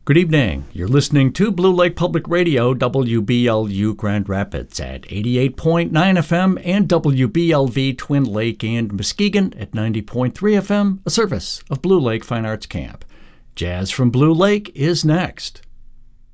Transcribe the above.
Good evening. You're listening to Blue Lake Public Radio, WBLU Grand Rapids at 88.9 FM and WBLV Twin Lake and Muskegon at 90.3 FM, a service of Blue Lake Fine Arts Camp. Jazz from Blue Lake is next.